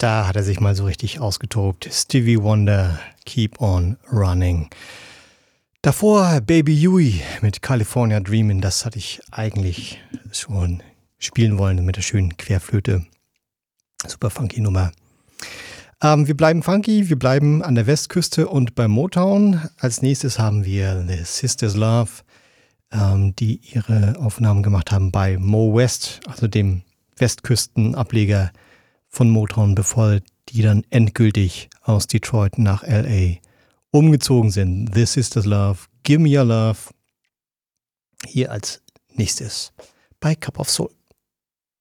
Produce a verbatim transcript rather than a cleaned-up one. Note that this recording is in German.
Da hat er sich mal so richtig ausgetobt. Stevie Wonder, Keep on Running. Davor Baby Huey mit California Dreamin'. Das hatte ich eigentlich schon spielen wollen mit der schönen Querflöte. Super funky Nummer. Ähm, wir bleiben funky, wir bleiben an der Westküste und bei Motown. Als nächstes haben wir The Sisters Love, ähm, die ihre Aufnahmen gemacht haben bei Mo West, also dem Westküstenableger von Motown, bevor die dann endgültig aus Detroit nach L A umgezogen sind. The Sisters Love, Give Me Your Love. Hier als nächstes bei Cup of Soul.